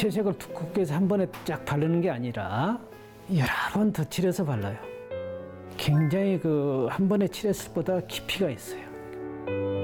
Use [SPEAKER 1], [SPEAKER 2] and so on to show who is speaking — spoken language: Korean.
[SPEAKER 1] 채색을 두껍게 해서 한 번에 쫙 바르는 게 아니라 여러 번 더 칠해서 발라요. 굉장히 한 번에 칠했을 보다 깊이가 있어요.